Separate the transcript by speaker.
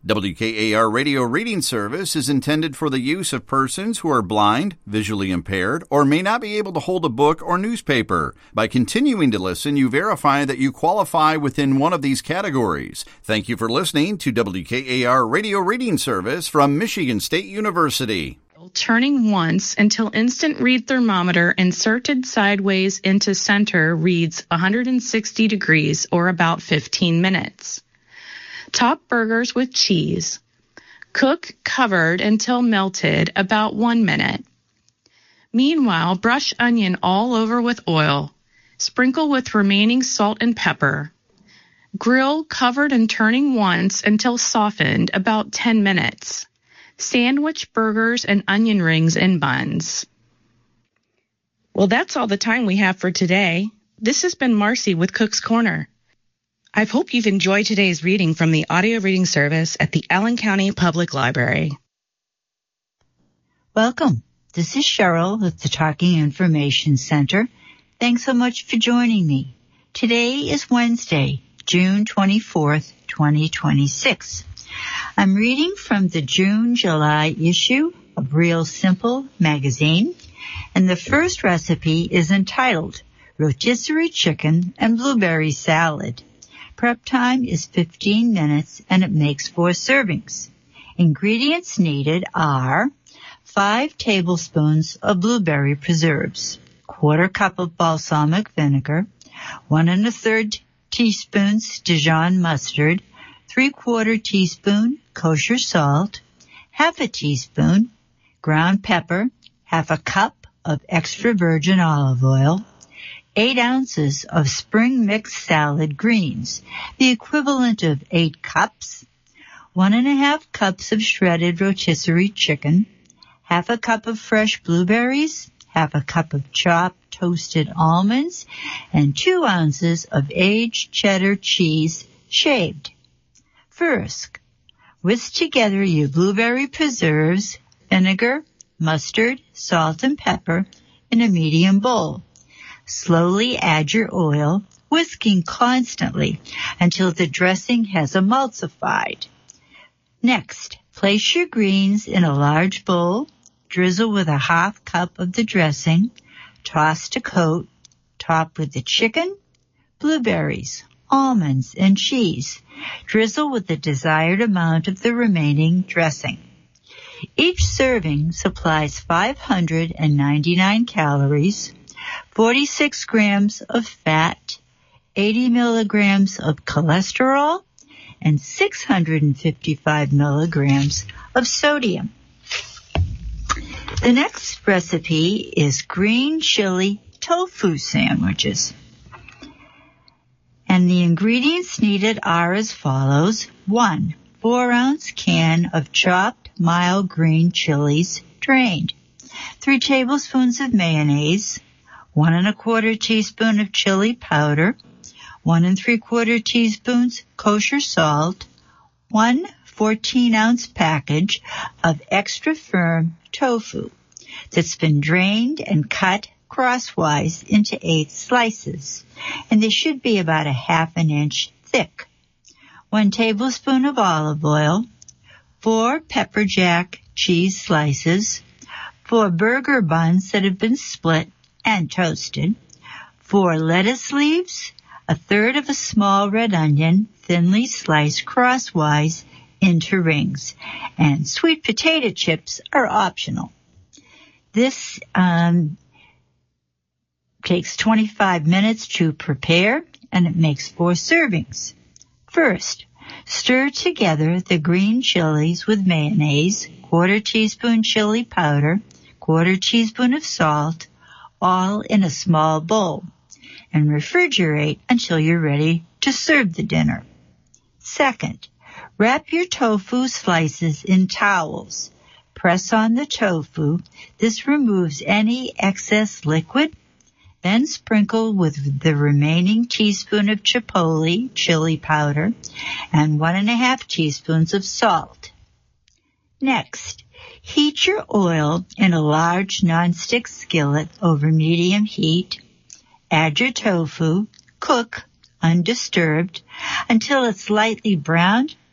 Speaker 1: WKAR Radio Reading Service is intended for the use of persons who are blind, visually impaired, or may not be able to hold a book or newspaper. By continuing to listen, you verify that you qualify within one of these categories. Thank you for listening to WKAR Radio Reading Service from Michigan State University.
Speaker 2: Turning once until instant read thermometer inserted sideways into center reads 160 degrees or about 15 minutes. Top burgers with cheese. Cook covered until melted about 1 minute. Meanwhile, brush onion all over with oil. Sprinkle with remaining salt and pepper. Grill covered and turning once until softened about 10 minutes. Sandwich burgers and onion rings in buns. Well, that's all the time we have for today. This has been Marcy with Cook's Corner. I hope you've enjoyed today's reading from the audio reading service at the Allen County Public Library.
Speaker 3: Welcome. This is Cheryl with the Talking Information Center. Thanks so much for joining me. Today is Wednesday, June 24th, 2026. I'm reading from the June-July issue of Real Simple magazine, and the first recipe is entitled Rotisserie Chicken and Blueberry Salad. Prep time is 15 minutes, and it makes 4 servings. Ingredients needed are 5 tablespoons of blueberry preserves, 1/4 cup of balsamic vinegar, 1 1/3 teaspoons Dijon mustard, 3/4 teaspoon kosher salt, 1/2 teaspoon ground pepper, 1/2 cup of extra virgin olive oil, 8 ounces of spring mix salad greens, the equivalent of 8 cups, 1 1/2 cups of shredded rotisserie chicken, 1/2 cup of fresh blueberries, 1/2 cup of chopped toasted almonds, and 2 ounces of aged cheddar cheese shaved. First, whisk together your blueberry preserves, vinegar, mustard, salt, and pepper in a medium bowl. Slowly add your oil, whisking constantly until the dressing has emulsified. Next, place your greens in a large bowl, drizzle with 1/2 cup of the dressing, toss to coat, top with the chicken, blueberries, almonds, and cheese. Drizzle with the desired amount of the remaining dressing. Each serving supplies 599 calories, 46 grams of fat, 80 milligrams of cholesterol, and 655 milligrams of sodium. The next recipe is green chili tofu sandwiches. And the ingredients needed are as follows. 1 4-ounce can of chopped mild green chilies drained. 3 tablespoons of mayonnaise. 1 1/4 teaspoon of chili powder. 1 3/4 teaspoons kosher salt. 1 14-ounce package of extra firm tofu that's been drained and cut crosswise into 8 slices, and they should be about 1/2 inch thick. 1 tablespoon of olive oil, 4 pepper jack cheese slices, 4 burger buns that have been split and toasted, 4 lettuce leaves, 1/3 of a small red onion thinly sliced crosswise into rings, and sweet potato chips are optional. This takes 25 minutes to prepare, and it makes 4 servings. First, stir together the green chilies with mayonnaise, 1/4 teaspoon chili powder, 1/4 teaspoon of salt, all in a small bowl, and refrigerate until you're ready to serve the dinner. Second, wrap your tofu slices in towels. Press on the tofu. This removes any excess liquid. Then sprinkle with the remaining teaspoon of chipotle chili powder and 1 1/2 teaspoons of salt. Next, heat your oil in a large nonstick skillet over medium heat. Add your tofu, cook undisturbed until it's lightly browned